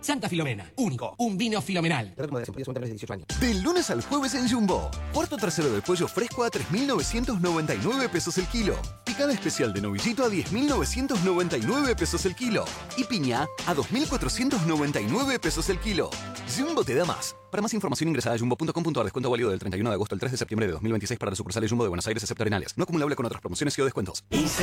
Santa Filomena, único, un vino filomenal. Del lunes al jueves en Jumbo. Cuarto trasero de pollo fresco a 3.999 pesos el kilo. Picada especial de novillito a 10.999 pesos el kilo. Y piña a 2.499 pesos el kilo. Jumbo te da más. Para más información ingresa a jumbo.com.ar. Descuento válido del 31 de agosto al 3 de septiembre de 2026 para las sucursales Jumbo de Buenos Aires, excepto Arenales. No acumulable con otras promociones y o descuentos.